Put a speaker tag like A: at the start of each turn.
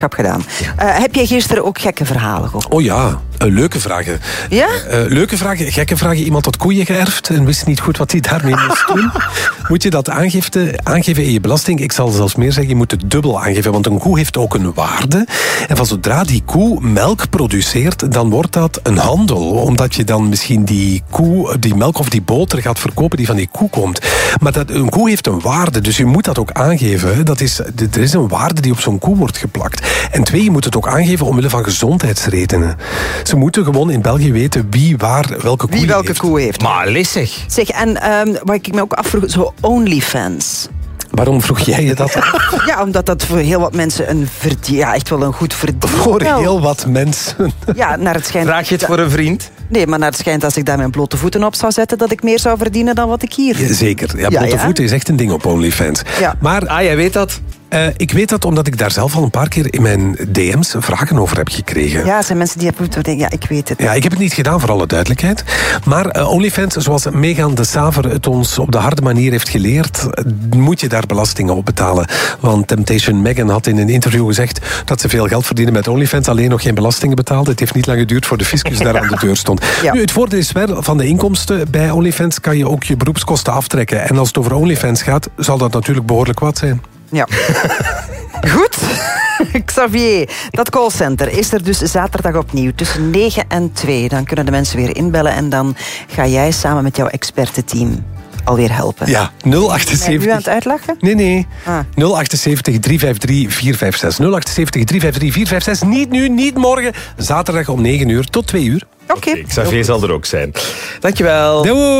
A: Knap gedaan. Heb jij gisteren ook gekke verhalen gehoord?
B: Oh ja, leuke vragen.
A: Ja?
B: Leuke vragen, gekke vragen. Iemand had koeien geërfd en wist niet goed wat hij daarmee moest doen. Moet je dat aangeven in je belasting? Ik zal zelfs meer zeggen, je moet het dubbel aangeven. Want een koe heeft ook een waarde. En van zodra die koe melk produceert, dan wordt dat een handel. Omdat je dan misschien die melk of die boter gaat verkopen die van die koe komt. Maar een koe heeft een waarde, dus je moet dat ook aangeven. Er is een waarde die op zo'n koe wordt geplakt. En 2, je moet het ook aangeven omwille van gezondheidsredenen. Ze moeten gewoon in België weten wie welke koe heeft.
C: Maar lissig.
A: Zeg, en wat ik me ook afvroeg, zo OnlyFans.
B: Waarom vroeg jij je dat?
A: Ja, omdat dat voor heel wat mensen echt wel een goed verdienmodel.
B: Voor heel wat mensen.
A: Ja, naar het schijnt.
C: Vraag je het voor een vriend?
A: Nee, maar naar het schijnt als ik daar mijn blote voeten op zou zetten, dat ik meer zou verdienen dan wat ik hier.
B: Ja, zeker. Ja, blote voeten is echt een ding op OnlyFans.
A: Ja.
B: Maar
C: jij weet dat?
B: Ik weet dat omdat ik daar zelf al een paar keer in mijn DM's vragen over heb gekregen.
A: Ja, er zijn mensen die denken, ja, ik weet het.
B: Ja, ik heb het niet gedaan, voor alle duidelijkheid. Maar OnlyFans, zoals Megan de Saver het ons op de harde manier heeft geleerd, moet je daar belastingen op betalen. Want Temptation Megan had in een interview gezegd dat ze veel geld verdienen met OnlyFans, alleen nog geen belastingen betaalde. Het heeft niet lang geduurd voor de fiscus daar aan de deur stond. Ja. Nu, het voordeel is wel, van de inkomsten bij OnlyFans kan je ook je beroepskosten aftrekken. En als het over OnlyFans gaat, zal dat natuurlijk behoorlijk wat zijn.
A: Ja. Goed. Xavier, dat callcenter is er dus zaterdag opnieuw tussen 9 en 2. Dan kunnen de mensen weer inbellen en dan ga jij samen met jouw expertenteam alweer helpen.
B: Ja, 078...
A: Ben je nu aan het uitlachen?
B: Nee. 078 353 456. 078 353 456. Niet nu, niet morgen. Zaterdag om 9 uur tot 2 uur.
A: Oké.
C: Xavier zal er ook zijn. Dankjewel.
B: Doei.